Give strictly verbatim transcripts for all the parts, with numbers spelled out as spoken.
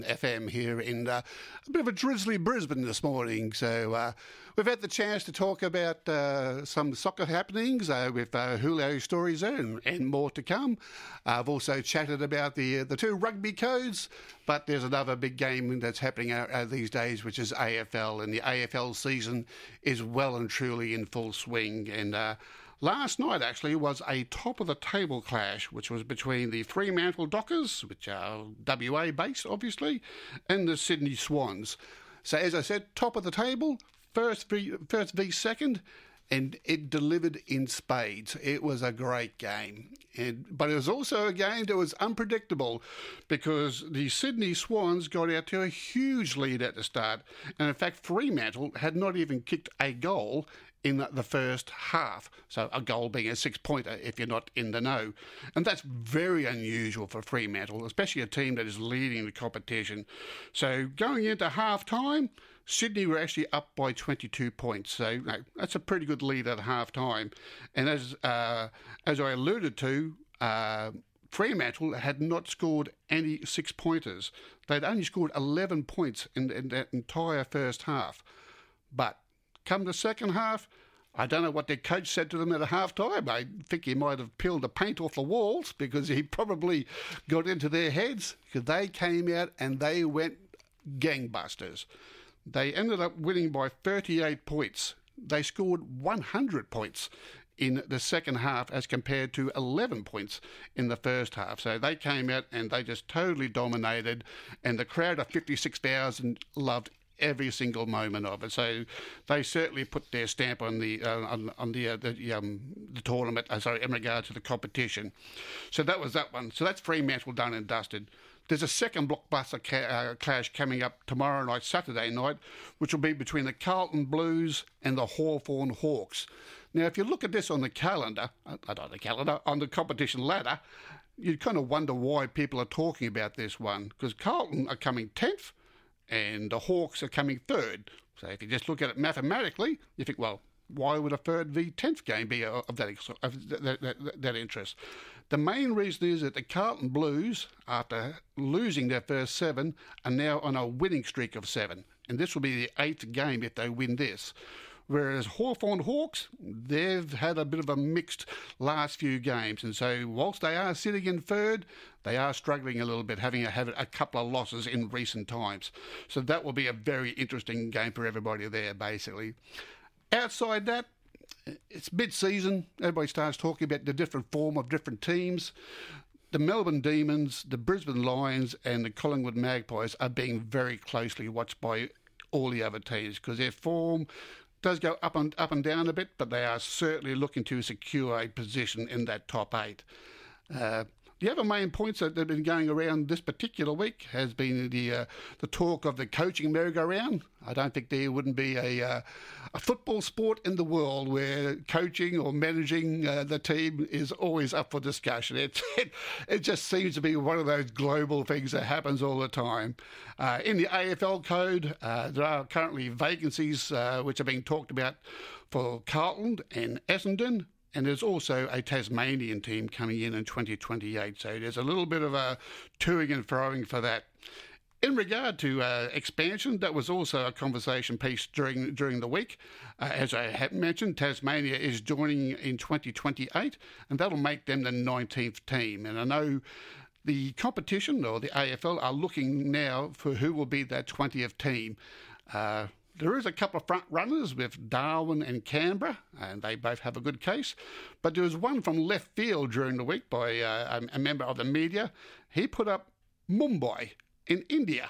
F M here in uh, a bit of a drizzly Brisbane this morning. So uh, we've had the chance to talk about uh, some soccer happenings uh, with uh, Julio Stories and, and more to come. Uh, I've also chatted about the uh, the two rugby codes, but there's another big game that's happening uh, uh, these days, which is A F L, and the A F L season is well and truly in full swing. And uh, last night, actually, was a top-of-the-table clash, which was between the Fremantle Dockers, which are W A-based, obviously, and the Sydney Swans. So, as I said, top of the table, first v, first v second, and it delivered in spades. It was a great game. And, but it was also a game that was unpredictable because the Sydney Swans got out to a huge lead at the start. And, in fact, Fremantle had not even kicked a goal in the first half. So a goal being a six-pointer if you're not in the know. And that's very unusual for Fremantle, especially a team that is leading the competition. So going into half-time, Sydney were actually up by twenty-two points. So you know, that's a pretty good lead at half-time. And as uh, as I alluded to, uh, Fremantle had not scored any six-pointers. They'd only scored eleven points in, in that entire first half. But come the second half, I don't know what their coach said to them at a half-time. I think he might have peeled the paint off the walls because he probably got into their heads because they came out and they went gangbusters. They ended up winning by thirty-eight points. They scored one hundred points in the second half as compared to eleven points in the first half. So they came out and they just totally dominated, and the crowd of fifty-six thousand loved every single moment of it. So they certainly put their stamp on the uh, on, on the uh, the, um, the tournament. Uh, sorry, in regard to the competition. So that was that one. So that's Fremantle done and dusted. There's a second blockbuster ca- uh, clash coming up tomorrow night, Saturday night, which will be between the Carlton Blues and the Hawthorn Hawks. Now, if you look at this on the calendar, uh, not on the calendar, on the competition ladder, you'd kind of wonder why people are talking about this one, because Carlton are coming tenth, and the Hawks are coming third. So if you just look at it mathematically, you think, well, why would a third v tenth game be of that, of that, that, that interest? The main reason is that the Carlton Blues, after losing their first seven, are now on a winning streak of seven. And this will be the eighth game if they win this. Whereas Hawthorn Hawks, they've had a bit of a mixed last few games. And so whilst they are sitting in third, they are struggling a little bit, having a, have a couple of losses in recent times. So that will be a very interesting game for everybody there, basically. Outside that, it's mid-season. Everybody starts talking about the different form of different teams. The Melbourne Demons, the Brisbane Lions and the Collingwood Magpies are being very closely watched by all the other teams because their form does go up and up and down a bit, but they are certainly looking to secure a position in that top eight. Uh, the other main points that have been going around this particular week has been the uh, the talk of the coaching merry-go-round. I don't think there wouldn't be a uh, a football sport in the world where coaching or managing uh, the team is always up for discussion. It, it it just seems to be one of those global things that happens all the time. Uh, in the A F L code, uh, there are currently vacancies uh, which are being talked about for Carlton and Essendon. And there's also a Tasmanian team coming in in twenty twenty-eight. So there's a little bit of a toing and froing for that. In regard to uh, expansion, that was also a conversation piece during during the week. Uh, as I had mentioned, Tasmania is joining in twenty twenty-eight, and that'll make them the nineteenth team. And I know the competition, or the A F L, are looking now for who will be that twentieth team. Uh, There is a couple of front runners with Darwin and Canberra, and they both have a good case. But there was one from left field during the week by uh, a member of the media. He put up Mumbai in India,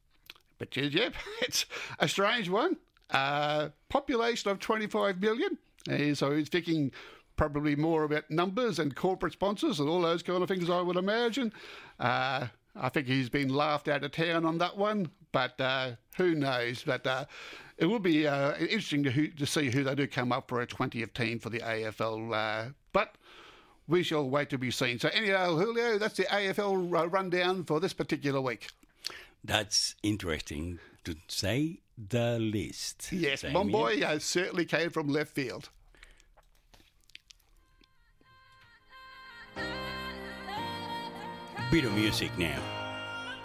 which is, yep, it's a strange one. Uh, population of twenty-five million, uh, so he's thinking probably more about numbers and corporate sponsors and all those kind of things, I would imagine. Uh, I think he's been laughed out of town on that one, but uh, who knows? But uh, it will be uh, interesting to, to see who they do come up for a twentieth team for the A F L. Uh, but we shall wait to be seen. So anyhow, Julio, that's the A F L rundown for this particular week. That's interesting to say the least. Yes, Damien. Mumbai uh, certainly came from left field. Bit of music now.